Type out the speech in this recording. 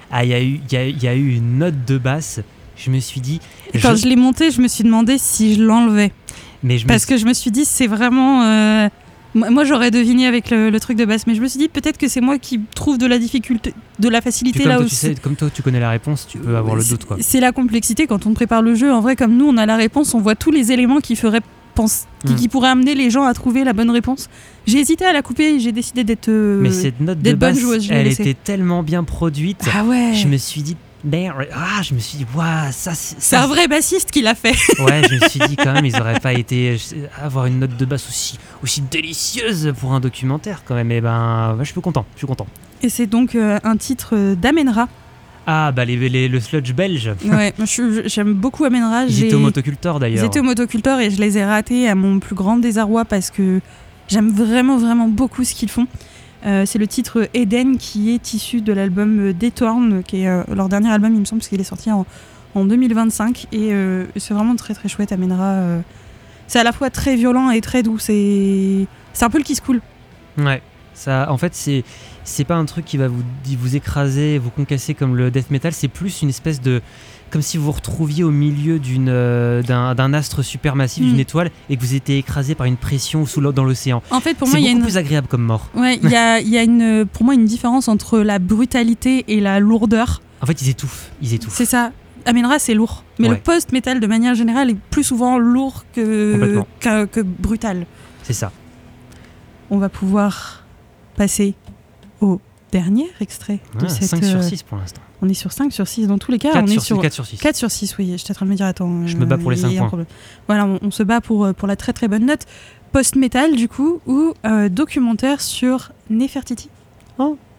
il y a eu une note de basse. Je me suis dit... Quand je l'ai monté, je me suis demandé si je l'enlevais. Parce que je me suis dit, c'est vraiment... Moi, j'aurais deviné avec le truc de basse, mais je me suis dit, peut-être que c'est moi qui trouve de la difficulté, de la facilité là où... Comme toi, tu connais la réponse, tu peux avoir le doute, quoi. C'est la complexité quand on prépare le jeu. En vrai, comme nous, on a la réponse, on voit tous les éléments qui pourraient amener les gens à trouver la bonne réponse. J'ai hésité à la couper et j'ai décidé d'être mais cette note de basse, joueuse, elle était tellement bien produite. Ah ouais. Je me suis dit, je me suis dit, waouh, c'est un vrai bassiste qui l'a fait. Ouais, je me suis dit quand même, ils auraient pas été avoir une note de basse aussi délicieuse pour un documentaire quand même. Et je suis content. Et c'est donc un titre d'Amenra. Ah le sludge belge. Ouais, moi j'aime beaucoup Amenra. Ils étaient au Motocultor d'ailleurs. Ils étaient au Motocultor et je les ai ratés à mon plus grand désarroi parce que j'aime vraiment vraiment beaucoup ce qu'ils font. C'est le titre Eden qui est issu de l'album Dethorn, qui est leur dernier album, il me semble, parce qu'il est sorti en 2025. Et c'est vraiment très très chouette, Amenra. C'est à la fois très violent et très doux. C'est un peu le Kiss Cool. Ouais. Ça, en fait, c'est pas un truc qui va vous écraser, vous concasser comme le death metal. C'est plus une espèce de... Comme si vous vous retrouviez au milieu d'un astre supermassif, d'une étoile, et que vous étiez écrasé par une pression dans l'océan. En fait, pour moi, c'est beaucoup plus agréable comme mort. Ouais, il y a pour moi une différence entre la brutalité et la lourdeur. En fait, ils étouffent. C'est ça. Amenra, c'est lourd. Mais le post-metal, de manière générale, est plus souvent lourd que brutal. C'est ça. On va pouvoir passer au dernier extrait de cette... 5 sur 6 pour l'instant. On est sur 5 sur 6 dans tous les cas. 4 sur 6. 4 sur 6, oui. J'étais en train de me dire, attends... Je me bats pour les 5 points. Voilà, on se bat pour la très très bonne note. Post-metal, du coup, ou documentaire sur Nefertiti. Oh,